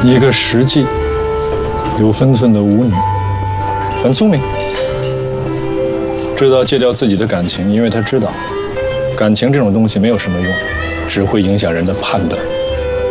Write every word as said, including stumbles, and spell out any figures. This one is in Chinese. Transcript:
一个实际、有分寸的舞女，很聪明，知道戒掉自己的感情，因为她知道，感情这种东西没有什么用，只会影响人的判断。